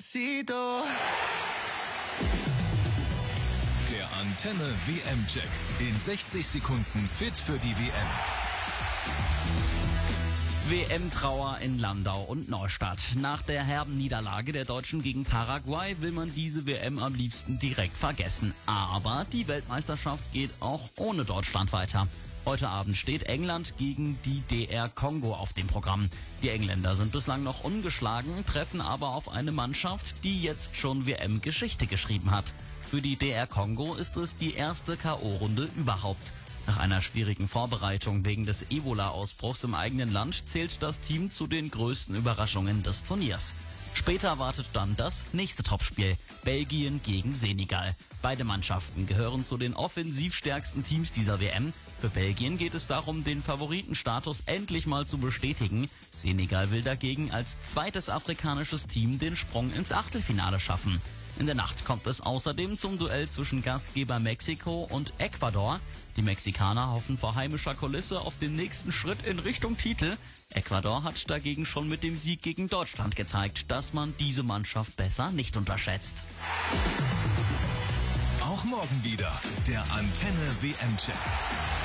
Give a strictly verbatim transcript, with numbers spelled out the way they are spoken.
Despacito. Der Antenne W M-Check. In sechzig Sekunden fit für die W M. W M-Trauer in Landau und Neustadt. Nach der herben Niederlage der Deutschen gegen Paraguay will man diese W M am liebsten direkt vergessen. Aber die Weltmeisterschaft geht auch ohne Deutschland weiter. Heute Abend steht England gegen die D R Kongo auf dem Programm. Die Engländer sind bislang noch ungeschlagen, treffen aber auf eine Mannschaft, die jetzt schon W M-Geschichte geschrieben hat. Für die D R Kongo ist es die erste K O-Runde überhaupt. Nach einer schwierigen Vorbereitung wegen des Ebola-Ausbruchs im eigenen Land zählt das Team zu den größten Überraschungen des Turniers. Später wartet dann das nächste Topspiel, Belgien gegen Senegal. Beide Mannschaften gehören zu den offensivstärksten Teams dieser W M. Für Belgien geht es darum, den Favoritenstatus endlich mal zu bestätigen. Senegal will dagegen als zweites afrikanisches Team den Sprung ins Achtelfinale schaffen. In der Nacht kommt es außerdem zum Duell zwischen Gastgeber Mexiko und Ecuador. Die Mexikaner hoffen vor heimischer Kulisse auf den nächsten Schritt in Richtung Titel. Ecuador hat dagegen schon mit dem Sieg gegen Deutschland gezeigt, dass man diese Mannschaft besser nicht unterschätzt. Auch morgen wieder der Antenne W M-Check.